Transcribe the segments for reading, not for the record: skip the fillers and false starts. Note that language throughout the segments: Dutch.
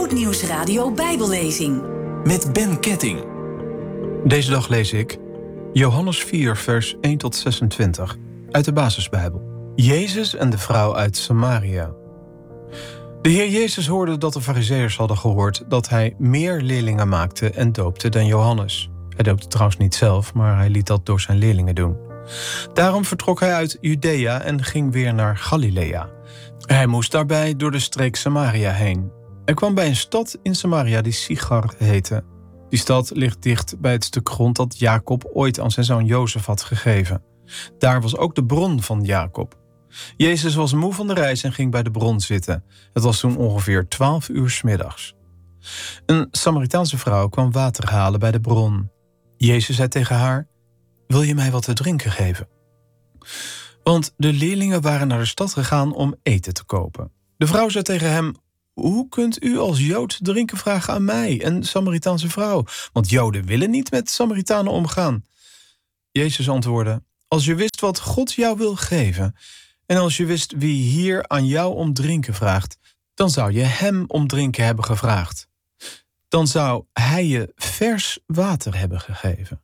Grootnieuws Radio Bijbellezing. Met Ben Ketting. Deze dag lees ik Johannes 4, vers 1 tot 26 uit de Basisbijbel. Jezus en de vrouw uit Samaria. De Heer Jezus hoorde dat de Farizeeërs hadden gehoord dat hij meer leerlingen maakte en doopte dan Johannes. Hij doopte trouwens niet zelf, maar hij liet dat door zijn leerlingen doen. Daarom vertrok hij uit Judea en ging weer naar Galilea. Hij moest daarbij door de streek Samaria heen. Hij kwam bij een stad in Samaria die Sichar heette. Die stad ligt dicht bij het stuk grond dat Jacob ooit aan zijn zoon Jozef had gegeven. Daar was ook de bron van Jacob. Jezus was moe van de reis en ging bij de bron zitten. Het was toen ongeveer 12 uur 's middags. Een Samaritaanse vrouw kwam water halen bij de bron. Jezus zei tegen haar: "Wil je mij wat te drinken geven?" Want de leerlingen waren naar de stad gegaan om eten te kopen. De vrouw zei tegen hem: "Hoe kunt u als Jood drinken vragen aan mij, een Samaritaanse vrouw? Want Joden willen niet met Samaritanen omgaan." Jezus antwoordde: "Als je wist wat God jou wil geven, en als je wist wie hier aan jou om drinken vraagt, dan zou je hem om drinken hebben gevraagd. Dan zou hij je vers water hebben gegeven."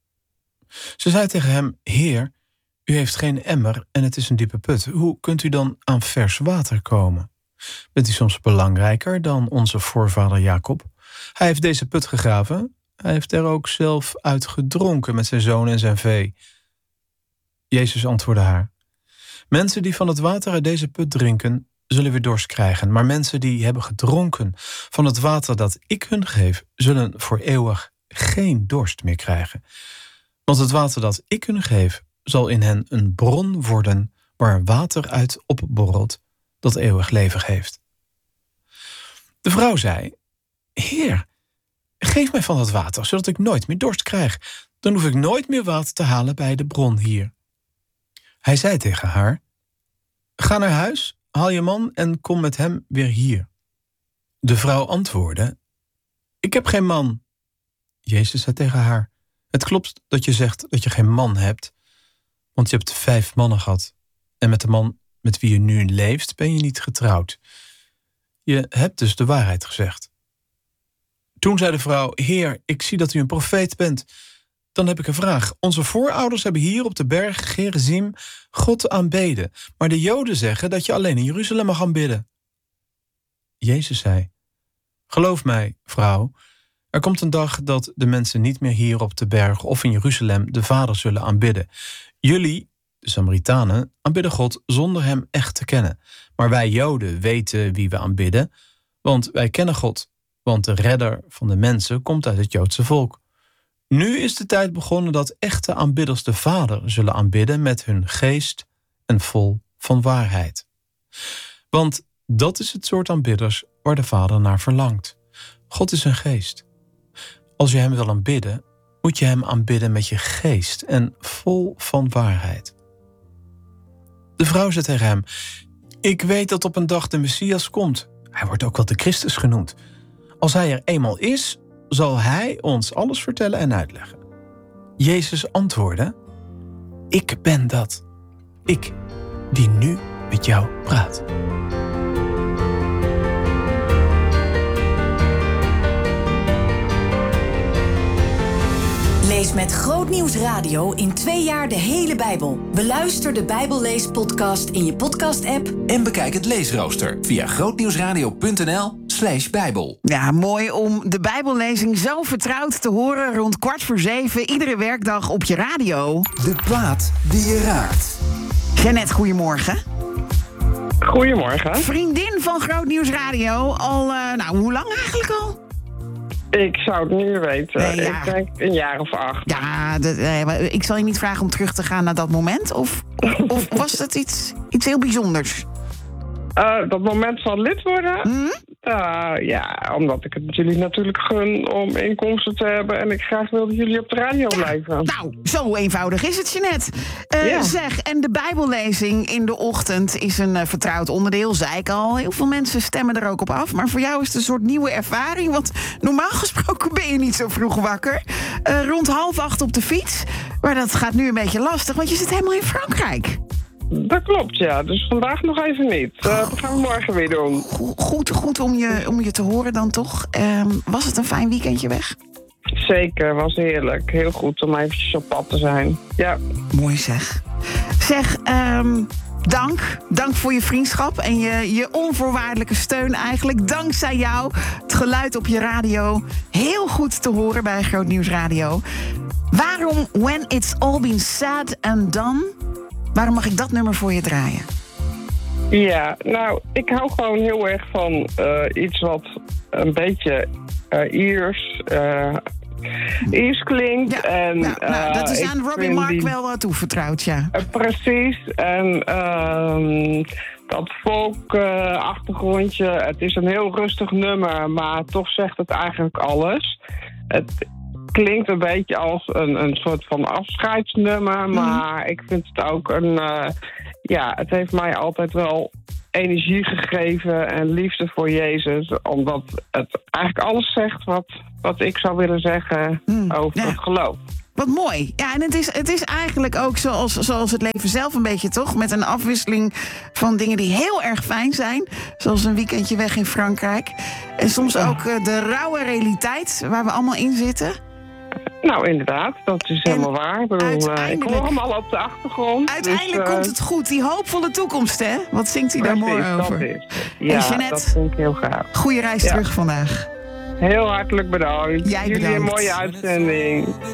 Ze zei tegen hem: "Heer, u heeft geen emmer en het is een diepe put. Hoe kunt u dan aan vers water komen? Bent u soms belangrijker dan onze voorvader Jacob? Hij heeft deze put gegraven. Hij heeft er ook zelf uit gedronken met zijn zoon en zijn vee." Jezus antwoordde haar: "Mensen die van het water uit deze put drinken, zullen weer dorst krijgen. Maar mensen die hebben gedronken van het water dat ik hun geef, zullen voor eeuwig geen dorst meer krijgen. Want het water dat ik hun geef, zal in hen een bron worden waar water uit opborrelt, dat eeuwig leven geeft." De vrouw zei: "Heer, geef mij van dat water, zodat ik nooit meer dorst krijg. Dan hoef ik nooit meer water te halen bij de bron hier." Hij zei tegen haar: "Ga naar huis, haal je man en kom met hem weer hier." De vrouw antwoordde: "Ik heb geen man." Jezus zei tegen haar: "Het klopt dat je zegt dat je geen man hebt, want je hebt 5 mannen gehad. En met de man met wie je nu leeft ben je niet getrouwd. Je hebt dus de waarheid gezegd." Toen zei de vrouw: "Heer, ik zie dat u een profeet bent. Dan heb ik een vraag. Onze voorouders hebben hier op de berg Gerizim God aanbeden. Maar de Joden zeggen dat je alleen in Jeruzalem mag aanbidden." Jezus zei: "Geloof mij, vrouw, er komt een dag dat de mensen niet meer hier op de berg of in Jeruzalem de Vader zullen aanbidden. Jullie, de Samaritanen, aanbidden God zonder hem echt te kennen. Maar wij Joden weten wie we aanbidden, want wij kennen God. Want de redder van de mensen komt uit het Joodse volk. Nu is de tijd begonnen dat echte aanbidders de Vader zullen aanbidden met hun geest en vol van waarheid. Want dat is het soort aanbidders waar de Vader naar verlangt. God is een geest. Als je hem wil aanbidden, moet je hem aanbidden met je geest en vol van waarheid." De vrouw zei tegen hem: "Ik weet dat op een dag de Messias komt. Hij wordt ook wel de Christus genoemd. Als hij er eenmaal is, zal hij ons alles vertellen en uitleggen." Jezus antwoordde: "Ik ben dat. Ik die nu met jou praat." Lees met Grootnieuws Radio in 2 jaar de hele Bijbel. Beluister de Bijbelleespodcast in je podcast-app. En bekijk het leesrooster via grootnieuwsradio.nl/Bijbel. Ja, mooi om de Bijbellezing zo vertrouwd te horen rond 6:15 iedere werkdag op je radio. De plaat die je raakt. Jeannette, goedemorgen. Goedemorgen. Vriendin van Grootnieuws Radio. Al, hoe lang eigenlijk al? Ik zou het niet weten. Nee, ja. Ik denk een jaar of 8. Ja, maar ik zal je niet vragen om terug te gaan naar dat moment. Of was het iets heel bijzonders? Dat moment van lid worden? Ja, omdat ik het jullie natuurlijk gun om inkomsten te hebben en ik graag wil dat jullie op de radio blijven. Nou, zo eenvoudig is het, Jeannette. Ja. Zeg, en de Bijbellezing in de ochtend is een vertrouwd onderdeel, zei ik al. Heel veel mensen stemmen er ook op af, maar voor jou is het een soort nieuwe ervaring, want normaal gesproken ben je niet zo vroeg wakker. Rond 7:30 op de fiets, maar dat gaat nu een beetje lastig, want je zit helemaal in Frankrijk. Dat klopt, ja. Dus vandaag nog even niet. Dat gaan we morgen weer doen. Goed om je te horen dan toch. Was het een fijn weekendje weg? Zeker, was heerlijk. Heel goed om eventjes op pad te zijn. Ja. Mooi zeg. Zeg, dank voor je vriendschap en je onvoorwaardelijke steun eigenlijk. Dankzij jou, het geluid op je radio, heel goed te horen bij Groot Nieuws Radio. Waarom When It's All Been Said and Done? Waarom mag ik dat nummer voor je draaien? Ja, nou, ik hou gewoon heel erg van iets wat een beetje Iers klinkt. Ja, en, dat is aan Robbie Mark wel toevertrouwd, ja. Precies, en dat folk-achtergrondje, het is een heel rustig nummer, maar toch zegt het eigenlijk alles. Het klinkt een beetje als een soort van afscheidsnummer, maar ik vind het ook het heeft mij altijd wel energie gegeven en liefde voor Jezus, omdat het eigenlijk alles zegt wat ik zou willen zeggen over het geloof. Wat mooi. Ja, en het is eigenlijk ook zoals het leven zelf een beetje, toch? Met een afwisseling van dingen die heel erg fijn zijn. Zoals een weekendje weg in Frankrijk. En soms ook de rauwe realiteit waar we allemaal in zitten. Nou, inderdaad. Dat is helemaal waar. Ik hoor hem al op de achtergrond. Uiteindelijk komt het goed. Die hoopvolle toekomst, hè? Wat zingt hij daar mooi over? Dat is. Ja, Jeanette, dat vind ik heel gaaf. Goeie reis terug vandaag. Heel hartelijk bedankt. Jij bedankt. Jullie een mooie uitzending.